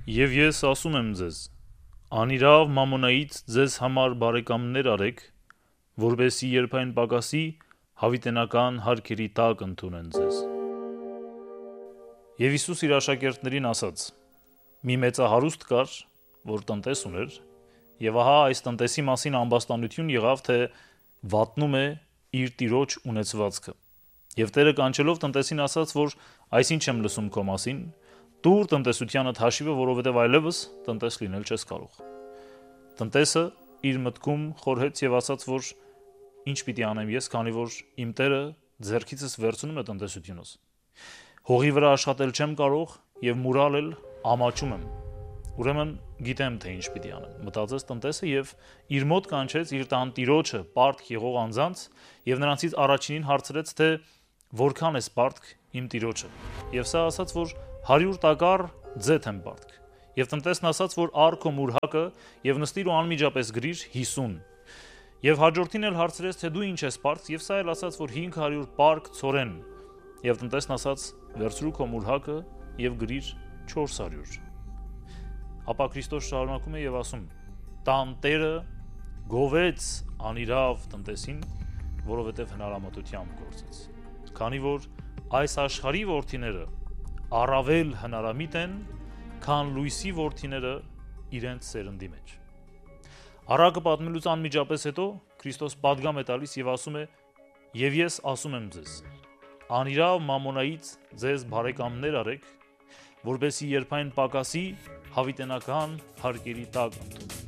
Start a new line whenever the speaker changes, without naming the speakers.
Եվ ես ասում եմ ձեզ. անիրավ մամոնայից ձեզ համար բարեկամներ արեք, որպեսզի երբ այն պակասի, հավիտենական հարկերի տակ ընդունեն ձեզ։ Եվ Հիսուս իր աշակերտներին ասաց. մի մեծահարուստ կար, որ տնտես ուներ, եւ ահա այս տնտեսի մասին ամբաստանություն եղավ, թե վատնում է իր տիրոջ ունեցվածքը։ Եվ Տերը կանչելով տնտեսին ասաց, որ այսինչ եմ լսում քո մասին, տուր տնտեսությանդ հաշիվը, որովհետև այլևս տնտես լինել չես կարող։ Տնտեսը իր մտքում խորհեց եւ ասաց, որ ինչ պիտի անեմ ես, քանի որ իմ Տերը ձեռքիցս վերցնում է տնտեսությունս։ Հողի վրա աշխատել չեմ կարող եւ մուրալ էլ ամաչում եմ։ Ուրեմն գիտեմ, թե ինչ պիտի անեմ։ Մտածեց տնտեսը եւ իր մոտ կանչեց իր տանտիրոջը պարտք եղող անձանց եւ նրանցից առաջինին հարցրեց, թե որքան է պարտք իմ տիրոջը։ Եվ սա ասաց, որ 100 տակառ ձեթ եմ պարտք։ Եվ տնտեսն ասաց, որ առ քո մուրհակը եւ նստիր ու անմիջապես գրիր 50։ Եվ հաջորդին էլ հարցրեց, թե դու ինչ ես պարտք, եւ սա էլ ասաց, որ 500 պարկ ցորեն։ Եվ տնտեսն ասաց, վերցրու քո մուրհակը եւ գրիր 400։ Ապա Քրիստոս շարունակում է եւ ասում. տանտերը գովեց անիրավ տնտեսին, որովհետեւ հնարամտությամբ գործեց։ Քանի որ այս աշխարհի որդիները առավել հնարամիտ են, քան լույսի որդիները իրենց սերնդի մեջ։ Առակը պատմելուց անմիջապես հետո Քրիստոս պատգամ է տալիս եւ ասում է. եւ ես ասում եմ ձեզ. անիրավ մամոնայից ձեզ բարեկամներ արեք, որպեսզի երբ այն պակասի, հավիտենական հարկերի տակ ընդունեն։